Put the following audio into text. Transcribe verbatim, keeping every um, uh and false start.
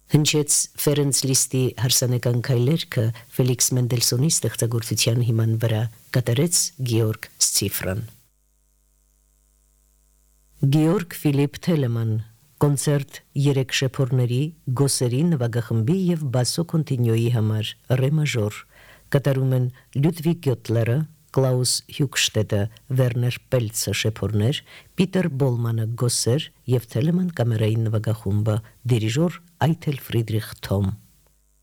Հնչեց Ֆերենց Լիստի հարսանեկան քայլերքը Ֆելիքս Մենդելսոնի ստեղծագործության հիման վրա, կատարեց Գեորգ Սցիֆրան։ Գեորգ Ֆիլիպ Թելեման, կոնցերտ երեք շեփորների, գոսերի, նվագախմբի և բասո կոնտինյոյի համար, ռե մաժոր, կատարում են Լյուդվիգ Գյոտլերը, Կլաուս Հյուգշտետը, Վերներ Պելցը շեփորներ, Պիտեր Բոլմանը գոսեր և Թելեման կամերային նվագախումբը, դիրիժոր Այթել Ֆրիդրիխ Թոմ։